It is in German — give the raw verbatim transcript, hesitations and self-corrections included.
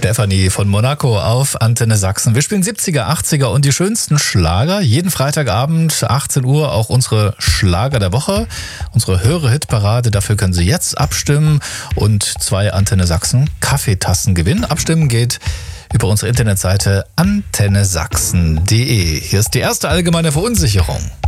Stefanie von Monaco auf Antenne Sachsen. Wir spielen siebziger, achtziger und die schönsten Schlager. Jeden Freitagabend, achtzehn Uhr, auch unsere Schlager der Woche. Unsere Hörer-Hit-Parade. Dafür können Sie jetzt abstimmen und zwei Antenne Sachsen Kaffeetassen gewinnen. Abstimmen geht über unsere Internetseite antenne sachsen punkt de. Hier ist die erste allgemeine Verunsicherung.